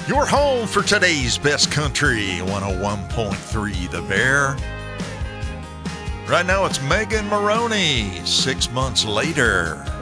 Your home for today's best country, 101.3 The Bear. Right now it's Megan Maroney, 6 months later.